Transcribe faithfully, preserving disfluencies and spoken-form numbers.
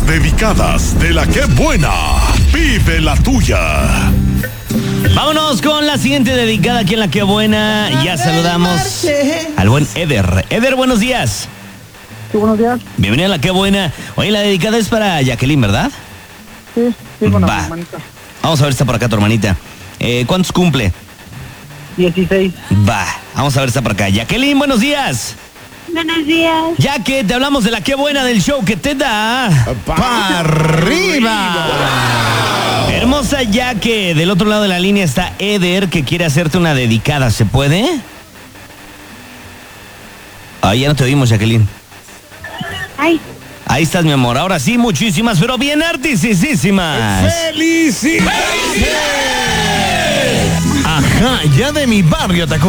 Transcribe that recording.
dedicadas de la que buena. Vive la tuya. Vámonos con la siguiente dedicada aquí en la que buena. Ya saludamos al buen Eder. Eder, buenos días. Sí, buenos días. Bienvenido a la que buena. Oye, la dedicada es para Jacqueline, ¿verdad? Sí, sí, bueno, Va. hermanita. Vamos a ver, está por acá tu hermanita. Eh, ¿Cuántos cumple? dieciséis. Va, vamos a ver, está por acá. Jacqueline, buenos días. Buenos días. Ya que te hablamos de la que buena del show que te da ¡Pa' arriba! Hermosa, ya que del otro lado de la línea está Eder, que quiere hacerte una dedicada. ¿Se puede? Ah, ya no te oímos, Jacqueline. Ay, Ahí estás, mi amor. Ahora sí, muchísimas, pero bien artisísimas. ¡Felicidades! Ajá, ya de mi barrio te acuerdas.